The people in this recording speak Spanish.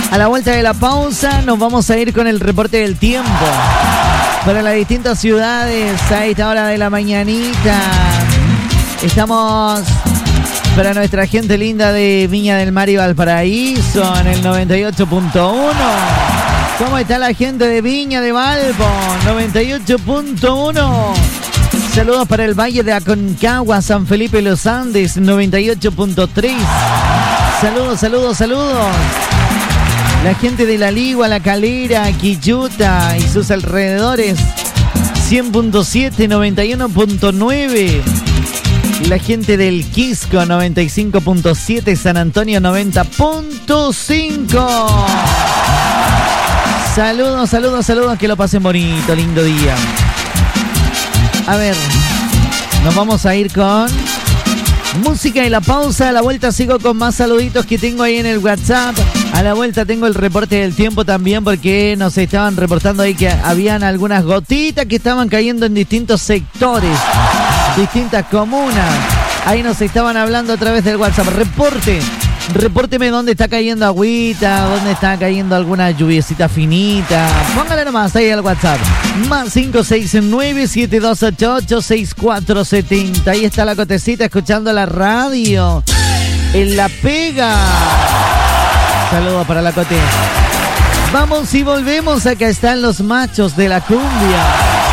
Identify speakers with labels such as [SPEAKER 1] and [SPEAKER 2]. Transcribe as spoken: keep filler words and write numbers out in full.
[SPEAKER 1] A la vuelta de la pausa nos vamos a ir con el reporte del tiempo para las distintas ciudades a esta hora de la mañanita. Estamos para nuestra gente linda de Viña del Mar y Valparaíso en el noventa y ocho punto uno. ¿Cómo está la gente de Viña de Valpo? noventa y ocho punto uno. Saludos para el Valle de Aconcagua, San Felipe Los Andes, noventa y ocho punto tres. Saludos, saludos, saludos. La gente de La Ligua, La Calera, Quilluta y sus alrededores, cien punto siete, noventa y uno punto nueve. La gente del Quisco, noventa y cinco punto siete, San Antonio, noventa punto cinco. Saludos, saludos, saludos, que lo pasen bonito, lindo día. A ver, nos vamos a ir con música y la pausa. A la vuelta sigo con más saluditos que tengo ahí en el WhatsApp. A la vuelta tengo el reporte del tiempo también, porque nos estaban reportando ahí que habían algunas gotitas que estaban cayendo en distintos sectores, distintas comunas. Ahí nos estaban hablando a través del WhatsApp. Reporte, repórteme dónde está cayendo agüita, dónde está cayendo alguna lluviecita finita. Póngale nomás ahí al WhatsApp. Más cinco seis nueve, siete dos ocho ocho, seis cuatro siete cero. Ahí está la Cotecita escuchando la radio en La Pega. Saludos para la Cote. Vamos y volvemos. Acá están los machos de la cumbia.